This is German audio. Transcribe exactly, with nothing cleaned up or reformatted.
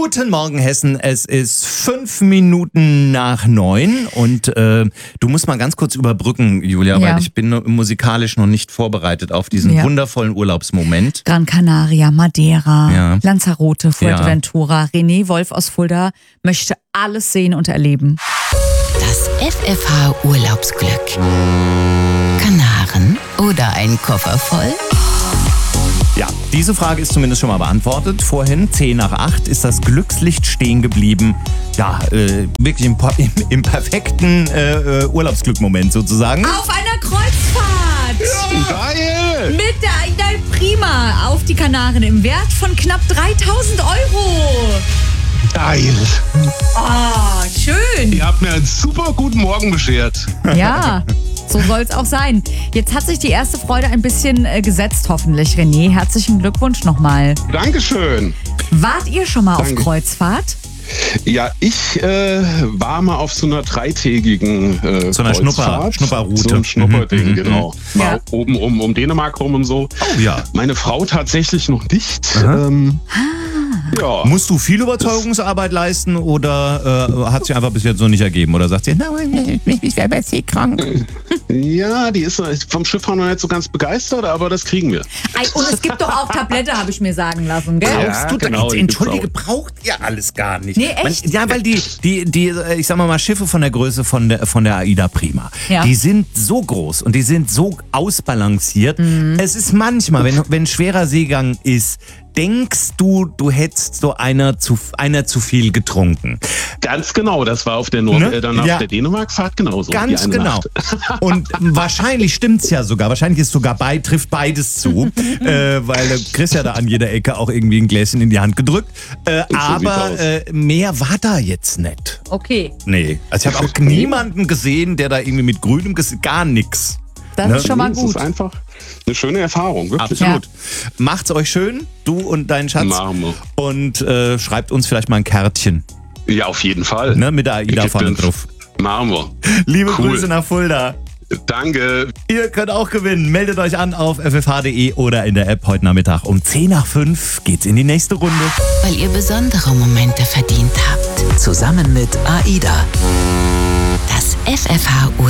Guten Morgen, Hessen. Es ist fünf Minuten nach neun und äh, du musst mal ganz kurz überbrücken, Julia, Ja. weil ich bin musikalisch noch nicht vorbereitet auf diesen Ja. wundervollen Urlaubsmoment. Gran Canaria, Madeira, Ja. Lanzarote, Fuerteventura. René Wolf aus Fulda möchte alles sehen und erleben. Das F F H Urlaubsglück. Kanaren oder ein Koffer voll? Ja, diese Frage ist zumindest schon mal beantwortet. Vorhin, zehn nach acht, ist das Glückslicht stehen geblieben. Ja, äh, wirklich im, im, im perfekten äh, Urlaubsglück-Moment sozusagen. Auf einer Kreuzfahrt! Geil! Mit der Aida Prima auf die Kanaren im Wert von knapp dreitausend Euro. Geil! Oh, schön. Ihr habt mir einen super guten Morgen beschert. Ja, so soll es auch sein. Jetzt hat sich die erste Freude ein bisschen äh, gesetzt, hoffentlich. René, herzlichen Glückwunsch nochmal. Dankeschön. Wart ihr schon mal Danke. auf Kreuzfahrt? Ja, ich äh, war mal auf so einer dreitägigen äh, So einer Schnupper- Kreuzfahrt. Schnupperroute. So ein Schnupperding, Mhm, genau. Mal Ja. oben um, um Dänemark rum und so. Oh ja. Meine Frau tatsächlich noch nicht. Ähm, ja. Musst du viel Überzeugungsarbeit leisten oder äh, hat sie einfach bis jetzt so nicht ergeben? Oder sagt sie, nein, ich werde jetzt seekrank? Ja, die ist vom Schifffahren noch nicht so ganz begeistert, aber das kriegen wir. Ei, und es gibt doch auch Tablette, habe ich mir sagen lassen, gell? Ja. Brauchst du da- genau, die Entschuldige, gibt's braucht ihr alles gar nicht. Nee, echt? Man, ja, weil die, die, die, äh, ich sag mal mal, Schiffe von der Größe von der, von der Aida Prima, Ja. die sind so groß und die sind so ausbalanciert. Mhm. Es ist manchmal, wenn, wenn schwerer Seegang ist, denkst du, du hättest so einer zu, einer zu viel getrunken. Ganz genau, das war auf der, Nord Ne? äh, dann auf Ja. der Dänemark-Fahrt genauso. die Ganz eine genau. Nacht. Und wahrscheinlich stimmt's ja sogar. Wahrscheinlich ist sogar bei, trifft beides zu. äh, weil du kriegst ja da an jeder Ecke auch irgendwie ein Gläschen in die Hand gedrückt. Äh, sieht's aber aus. äh, mehr war da jetzt nicht. Okay, Nee. Also ich habe auch niemanden gesehen, der da irgendwie mit grünem Gesicht, gar nix. das Ne? ist schon mal Das gut. ist einfach eine schöne Erfahrung, wirklich. Absolut. Macht's euch schön, du und dein Schatz. Machen wir. Und äh, schreibt uns vielleicht mal ein Kärtchen, Ja, auf jeden Fall. ne, mit der Aida Gibt vorne uns. drauf. Machen wir. Liebe Cool. Grüße nach Fulda. Danke. Ihr könnt auch gewinnen. Meldet euch an auf f f h punkt d e oder in der App. Heute Nachmittag um zehn nach fünf geht's in die nächste Runde. Weil ihr besondere Momente verdient habt. Zusammen mit AIDA. Das F F H Urlaubsglück.